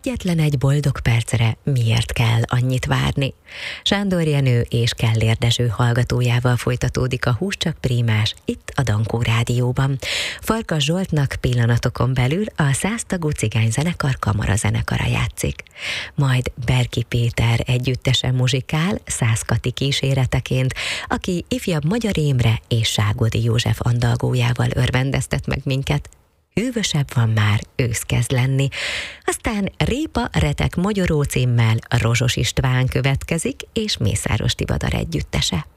egyetlen egy boldog percre miért kell annyit várni? Sándor Jenő és Kellér Dezső hallgatójával folytatódik a Hús csak prímás itt a Dankó Rádióban. Farkas Zsoltnak pillanatokon belül a 100 tagú cigányzenekar kamarazenekara játszik. Majd Berki Péter együttesen muzsikál 100 Kati kíséreteként, aki ifjabb Magyar Émre és Ságodi József andalgójával örvendeztet meg minket. Hűvösebb van már, ősz kezd lenni. Aztán Répa, Retek, Magyaró címmel Rozsos István következik, és Mészáros Tivadar együttese.